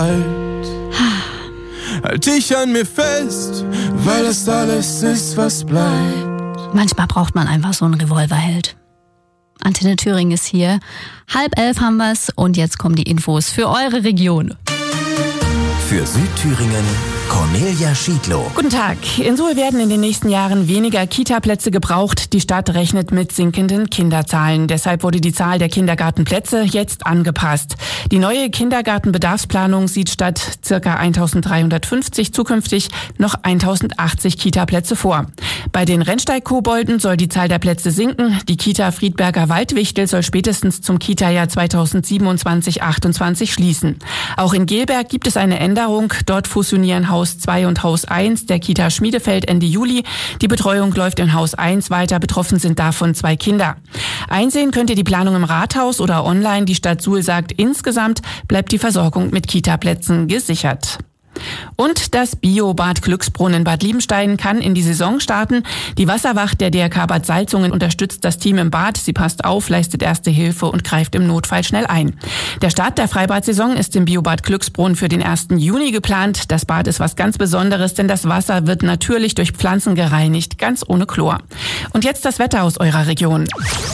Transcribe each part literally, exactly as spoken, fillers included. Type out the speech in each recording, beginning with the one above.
Halt dich an mir fest, weil das alles ist, was bleibt. Manchmal braucht man einfach so einen Revolverheld. Antenne Thüringen ist hier. Halb elf haben wir's und jetzt kommen die Infos für eure Region. Für Südthüringen Cornelia Schiedlow. Guten Tag. In Suhl werden in den nächsten Jahren weniger Kita-Plätze gebraucht. Die Stadt rechnet mit sinkenden Kinderzahlen. Deshalb wurde die Zahl der Kindergartenplätze jetzt angepasst. Die neue Kindergartenbedarfsplanung sieht statt ca. eintausenddreihundertfünfzig zukünftig noch eintausendachtzig Kita-Plätze vor. Bei den Rennsteig-Kobolden soll die Zahl der Plätze sinken. Die Kita Friedberger Waldwichtel soll spätestens zum Kita-Jahr zweitausendsiebenundzwanzig achtundzwanzig schließen. Auch in Gelberg gibt es eine Änderung. Dort fusionieren Haus zwei und Haus eins der Kita Schmiedefeld Ende Juli. Die Betreuung läuft in Haus eins weiter. Betroffen sind davon zwei Kinder. Einsehen könnt ihr die Planung im Rathaus oder online. Die Stadt Suhl sagt, insgesamt bleibt die Versorgung mit Kita-Plätzen gesichert. Und das Bio-Bad Glücksbrunn in Bad Liebenstein kann in die Saison starten. Die Wasserwacht der D R K Bad Salzungen unterstützt das Team im Bad. Sie passt auf, leistet erste Hilfe und greift im Notfall schnell ein. Der Start der Freibad-Saison ist im Bio-Bad Glücksbrunn für den ersten Juni geplant. Das Bad ist was ganz Besonderes, denn das Wasser wird natürlich durch Pflanzen gereinigt, ganz ohne Chlor. Und jetzt das Wetter aus eurer Region.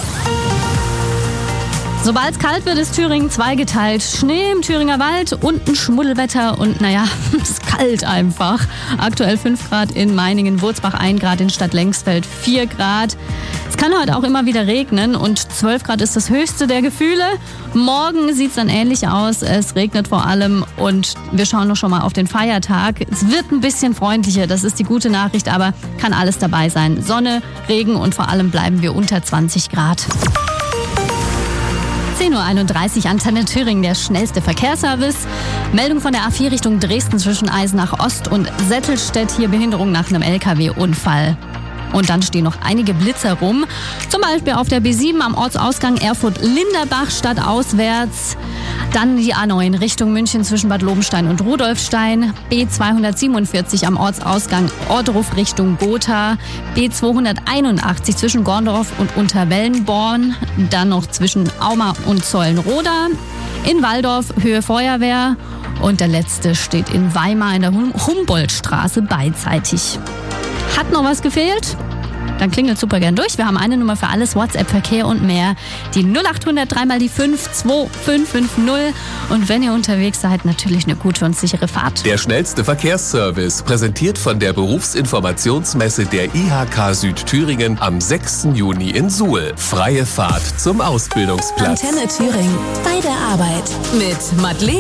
Sobald es kalt wird, ist Thüringen zweigeteilt. Schnee im Thüringer Wald, unten Schmuddelwetter und naja, es ist kalt einfach. Aktuell fünf Grad in Meiningen, Wurzbach ein Grad, in Stadt Lengsfeld vier Grad. Es kann heute auch immer wieder regnen und zwölf Grad ist das höchste der Gefühle. Morgen sieht es dann ähnlich aus. Es regnet vor allem und wir schauen noch schon mal auf den Feiertag. Es wird ein bisschen freundlicher, das ist die gute Nachricht, aber kann alles dabei sein. Sonne, Regen und vor allem bleiben wir unter zwanzig Grad. zehn Uhr einunddreißig, Antenne Thüringen, der schnellste Verkehrsservice. Meldung von der A vier Richtung Dresden zwischen Eisenach Ost und Settelstedt. Hier Behinderung nach einem L K W-Unfall. Und dann stehen noch einige Blitzer rum. Zum Beispiel auf der B sieben am Ortsausgang Erfurt-Linderbach stadtauswärts. Dann die A neun Richtung München zwischen Bad Lobenstein und Rudolfstein. B zweihundertsiebenundvierzig am Ortsausgang Ordruf Richtung Gotha. B zweihunderteinundachtzig zwischen Gorndorf und Unterwellenborn. Dann noch zwischen Auma und Zollenroda. In Walldorf Höhe Feuerwehr. Und der letzte steht in Weimar in der Hum- Humboldtstraße beidseitig. Hat noch was gefehlt? Dann klingelt super gern durch. Wir haben eine Nummer für alles, WhatsApp, Verkehr und mehr. Die null acht hundert drei mal die fünf zwei fünf fünf null. Und wenn ihr unterwegs seid, natürlich eine gute und sichere Fahrt. Der schnellste Verkehrsservice, präsentiert von der Berufsinformationsmesse der I H K Südthüringen am sechsten Juni in Suhl. Freie Fahrt zum Ausbildungsplatz. Antenne Thüringen. Bei der Arbeit. Mit Madeleine.